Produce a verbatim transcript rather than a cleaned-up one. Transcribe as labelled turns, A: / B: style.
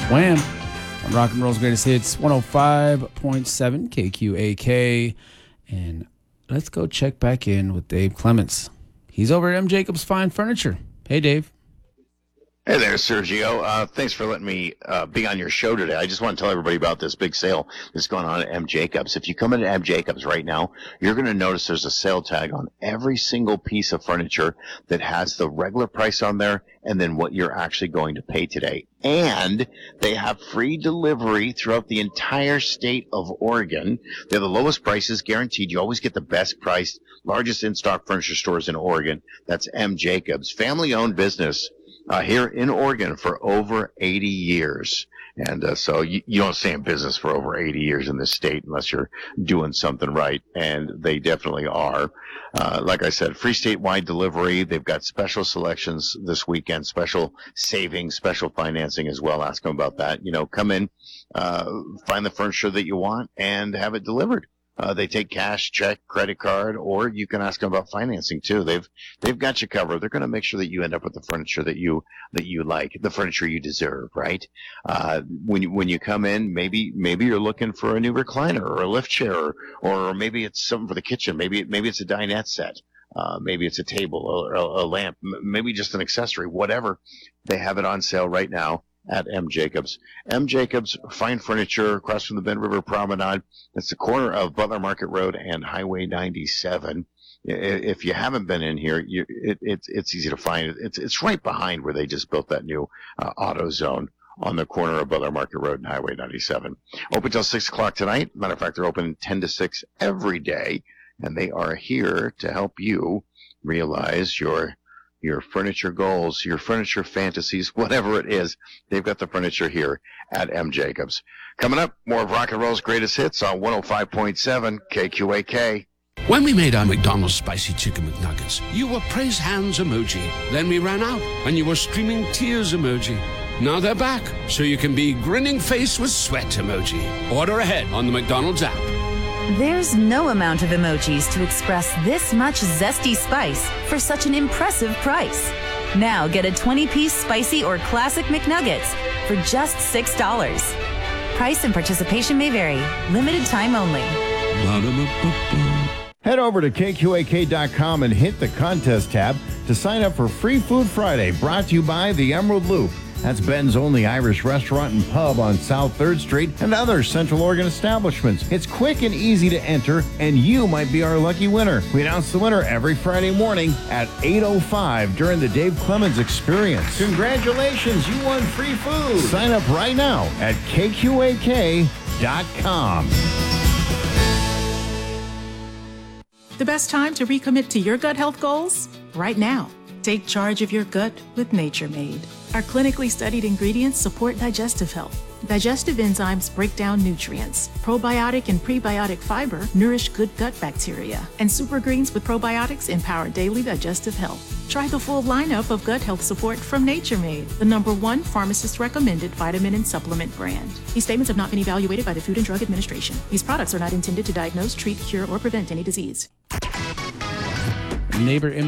A: Wham! On Rock and Roll's Greatest Hits, one oh five point seven K Q A K. And let's go check back in with Dave Clements. He's over at M. Jacobs Fine Furniture. Hey, Dave.
B: Hey there, Sergio. Uh, thanks for letting me uh, be on your show today. I just want to tell everybody about this big sale that's going on at M. Jacobs. If you come into M. Jacobs right now, you're going to notice there's a sale tag on every single piece of furniture that has the regular price on there and then what you're actually going to pay today. And they have free delivery throughout the entire state of Oregon. They're the lowest prices guaranteed. You always get the best priced, largest in-stock furniture stores in Oregon. That's M. Jacobs. Family-owned business. Uh, here in Oregon for over eighty years. And uh, so you, you don't stay in business for over eighty years in this state unless you're doing something right. And they definitely are. Uh, like I said, free statewide delivery. They've got special selections this weekend, special savings, special financing as well. Ask them about that. You know, come in, uh, find the furniture that you want and have it delivered. Uh, they take cash, check, credit card, or you can ask them about financing too. They've they've got you covered. They're going to make sure that you end up with the furniture that you that you like, the furniture you deserve, right? Uh, when you when you come in, maybe maybe you're looking for a new recliner or a lift chair, or, or maybe it's something for the kitchen. Maybe maybe it's a dinette set. Uh, maybe it's a table or a, a lamp. Maybe just an accessory. Whatever. They have it on sale right now at M. Jacobs. M. Jacobs Fine Furniture across from the Bend River Promenade. It's the corner of Butler Market Road and Highway ninety-seven. If you haven't been in here, you, it, it's it's easy to find. It's it's right behind where they just built that new uh, auto zone on the corner of Butler Market Road and Highway ninety-seven. Open till six o'clock tonight. Matter of fact, they're open ten to six every day, and they are here to help you realize your your furniture goals, your furniture fantasies, whatever it is. They've got the furniture here at M. Jacobs. Coming up, more of Rock and Roll's Greatest Hits on one oh five point seven K Q A K.
C: When we made our McDonald's Spicy Chicken McNuggets, you were praise hands emoji. Then we ran out, and you were screaming tears emoji. Now they're back, so you can be grinning face with sweat emoji. Order ahead on the McDonald's app.
D: There's no amount of emojis to express this much zesty spice for such an impressive price. Now get a twenty-piece spicy or classic McNuggets for just six dollars. Price and participation may vary. Limited time only.
E: Head over to K Q A K dot com and hit the contest tab to sign up for Free Food Friday, brought to you by the Emerald Loop. That's Ben's only Irish restaurant and pub on South third Street and other Central Oregon establishments. It's quick and easy to enter, and you might be our lucky winner. We announce the winner every Friday morning at eight oh five during the Dave Clemens Experience. Congratulations, you won free food. Sign up right now at K Q A K dot com.
F: The best time to recommit to your gut health goals? Right now. Take charge of your gut with Nature Made. Our clinically studied ingredients support digestive health. Digestive enzymes break down nutrients. Probiotic and prebiotic fiber nourish good gut bacteria. And super greens with probiotics empower daily digestive health. Try the full lineup of gut health support from Nature Made, the number one pharmacist-recommended vitamin and supplement brand. These statements have not been evaluated by the Food and Drug Administration. These products are not intended to diagnose, treat, cure, or prevent any disease.
A: Neighbor